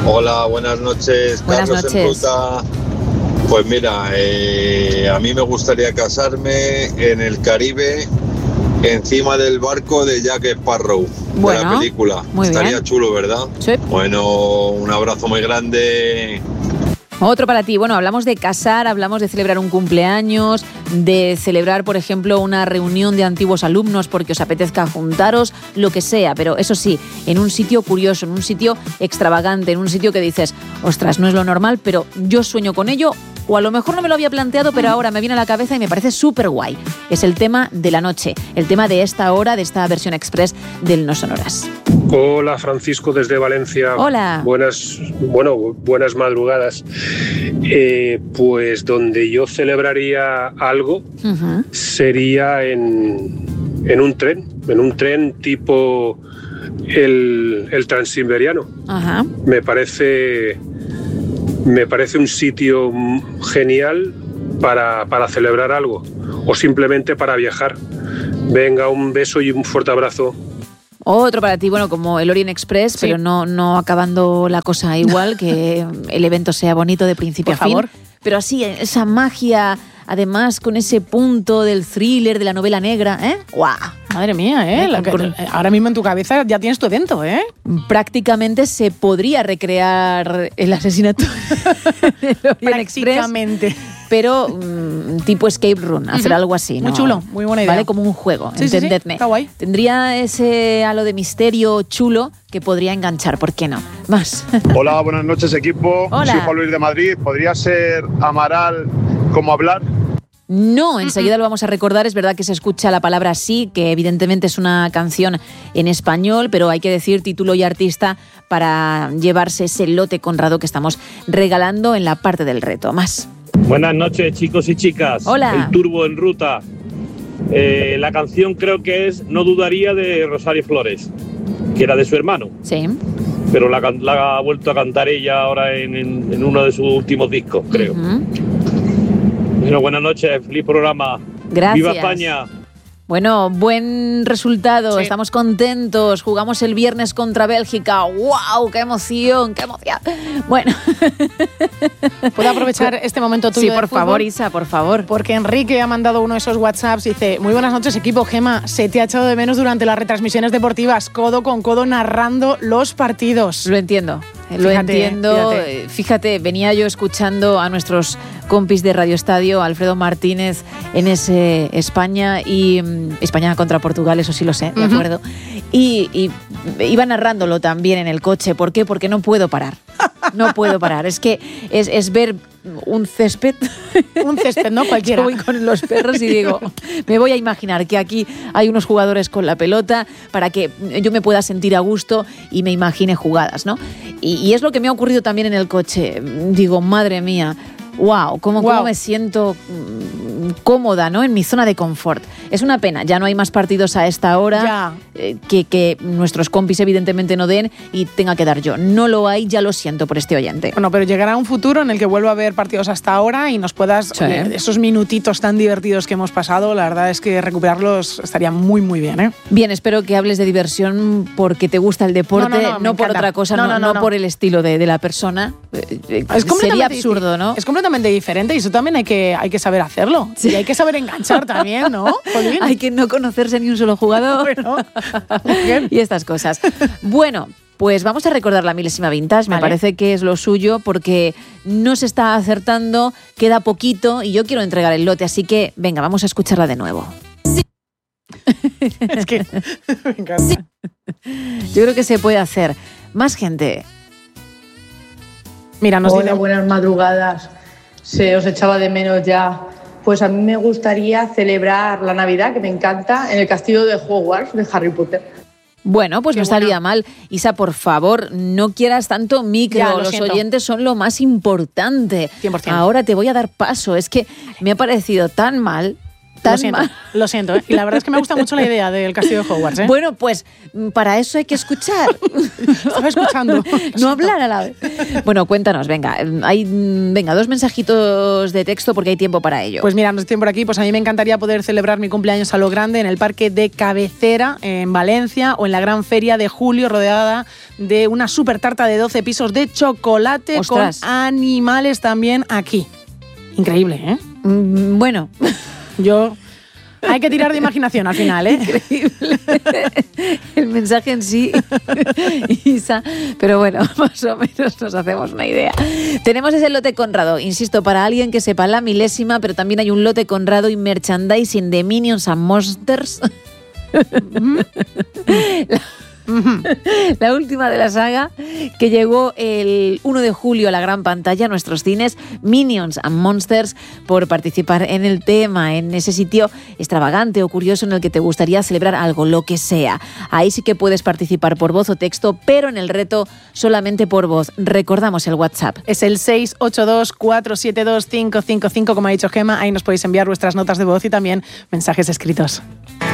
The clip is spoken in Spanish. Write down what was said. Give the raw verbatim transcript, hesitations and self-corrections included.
Hola, buenas noches. Buenas Carlos noches. en Ruta. Pues mira, eh, a mí me gustaría casarme en el Caribe, encima del barco de Jack Sparrow, Bueno, de la película. muy Estaría bien. chulo, ¿verdad? Sí. Bueno, un abrazo muy grande. Otro para ti. Bueno, hablamos de casar, hablamos de celebrar un cumpleaños, de celebrar, por ejemplo, una reunión de antiguos alumnos porque os apetezca juntaros, lo que sea, pero eso sí, en un sitio curioso, en un sitio extravagante, en un sitio que dices, ostras, no es lo normal, pero yo sueño con ello, o a lo mejor no me lo había planteado, pero ahora me viene a la cabeza y me parece súper guay. Es el tema de la noche, el tema de esta hora, de esta versión express del No Sonoras. Hola, Francisco desde Valencia. Hola. Buenas, bueno, buenas madrugadas. Eh, pues donde yo celebraría algo Uh-huh. sería en, en un tren, en un tren tipo el, el Transiberiano. Ajá. Me parece, me parece un sitio genial para, para celebrar algo o simplemente para viajar. Venga, un beso y un fuerte abrazo. Otro para ti, bueno, como el Orient Express, Sí. pero no, no acabando la cosa igual, que el evento sea bonito de principio Por a fin. favor. Pero así, esa magia, además con ese punto del thriller, de la novela negra, ¿eh? ¡Guau! Madre mía, ¿eh? La que- Con- ahora mismo en tu cabeza ya tienes tu evento, ¿eh? Prácticamente se podría recrear el asesinato del Orient Express, Prácticamente. pero mm, tipo escape room, hacer Ujú. algo así, ¿no? Muy chulo, muy buena idea. Vale, como un juego, Sí, sí, sí, entendedme. está guay. Tendría ese halo de misterio chulo que podría enganchar, ¿por qué no? Más. Hola, buenas noches equipo. Hola. Soy Juan Luis de Madrid. ¿Podría ser Amaral como hablar? No, enseguida lo vamos a recordar. Es verdad que se escucha la palabra sí, que evidentemente es una canción en español, pero hay que decir título y artista para llevarse ese lote Conrado que estamos regalando en la parte del reto. Más. Buenas noches, chicos y chicas. Hola. El Turbo en Ruta. Eh, la canción creo que es No dudaría de Rosario Flores, que era de su hermano, Sí. pero la, can- la ha vuelto a cantar ella ahora en, en- en uno de sus últimos discos, creo. Ujú. Bueno, buenas noches, feliz programa. Gracias. ¡Viva España! Bueno, buen resultado, Sí. estamos contentos, jugamos el viernes contra Bélgica, ¡wow! ¡Qué emoción, qué emoción! Bueno, ¿Puedo aprovechar este momento tuyo sí, de por fútbol? favor, Isa, por favor. Porque Enrique ha mandado uno de esos WhatsApps y dice: muy buenas noches equipo, Gema, se te ha echado de menos durante las retransmisiones deportivas, codo con codo narrando los partidos. Lo entiendo, lo Fíjate, entiendo. fíjate. Eh, Fíjate, venía yo escuchando a nuestros compis de Radio Estadio, Alfredo Martínez en ese España y mm, España contra Portugal, eso sí lo sé, de Ujú. acuerdo. Y, y iba narrándolo también en el coche. ¿Por qué? Porque no puedo parar. No puedo parar. Es que es, es ver un césped. Un césped, ¿no? Cualquiera. Yo voy con los perros y digo, me voy a imaginar que aquí hay unos jugadores con la pelota para que yo me pueda sentir a gusto y me imagine jugadas, ¿no? Y, y es lo que me ha ocurrido también en el coche. Digo, madre mía, wow, cómo, Guau. cómo me siento mm, cómoda, ¿no? En mi zona de confort. Es una pena, ya no hay más partidos a esta hora Ya. eh, que, que nuestros compis evidentemente no den y tenga que dar yo. No lo hay, ya lo siento por este oyente. Bueno, pero llegará un futuro en el que vuelva a haber partidos hasta ahora y nos puedas, Sí. oye, esos minutitos tan divertidos que hemos pasado, la verdad es que recuperarlos estaría muy, muy bien, ¿eh? Bien, espero que hables de diversión porque te gusta el deporte, No, no, no, me por encanta. otra cosa, No, no, no, no, no, no. por el estilo de, de la persona. Eh, eh, Es completamente Sería absurdo, ¿no? Es completamente diferente y eso también hay que, hay que saber hacerlo. Sí. Y hay que saber enganchar también, ¿no? Jolín. Hay que no conocerse ni un solo jugador. Bueno, muy bien. Y estas cosas. Bueno, pues vamos a recordar la milésima vintage. Me Vale. parece que es lo suyo porque no se está acertando, queda poquito y yo quiero entregar el lote. Así que, venga, vamos a escucharla de nuevo. Es que me encanta. Yo creo que se puede hacer. Más gente. Mira, nos Hola, dice- buenas madrugadas. Se os echaba de menos ya. Pues a mí me gustaría celebrar la Navidad, que me encanta, en el castillo de Hogwarts de Harry Potter. Bueno, pues Qué no estaría buena. mal. Isa, por favor, no quieras tanto micro. Ya, lo Los siento. oyentes son lo más importante. cien por ciento. Ahora te voy a dar paso. Es que me ha parecido tan mal Lo siento, lo siento, ¿eh? Y la verdad es que me gusta mucho la idea del castillo de Hogwarts, ¿eh? Bueno, pues para eso hay que escuchar. Estaba escuchando. No hablar a la vez. Bueno, cuéntanos, venga. Hay, venga, dos mensajitos de texto porque hay tiempo para ello. Pues mira, nos dicen por aquí, pues a mí me encantaría poder celebrar mi cumpleaños a lo grande en el parque de Cabecera, en Valencia, o en la gran feria de julio, rodeada de una super tarta de doce pisos de chocolate. Ostras. Con animales también aquí. Increíble, ¿eh? Mm, bueno... Yo... Hay que tirar de imaginación al final, ¿eh? Increíble. El mensaje en sí, Isa, pero bueno, más o menos nos hacemos una idea. Tenemos ese lote Conrado, insisto, para alguien que sepa la milésima, pero también hay un lote Conrado y merchandising de Minions and Monsters. la, la última de la saga, que llegó el uno de julio a la gran pantalla, a nuestros cines, Minions and Monsters, por participar en el tema, en ese sitio extravagante o curioso en el que te gustaría celebrar algo, lo que sea. Ahí sí que puedes participar por voz o texto, pero en el reto solamente por voz. Recordamos el WhatsApp. Es el seis ocho dos, cuatro siete dos, cinco cinco cinco, como ha dicho Gemma. Ahí nos podéis enviar vuestras notas de voz y también mensajes escritos.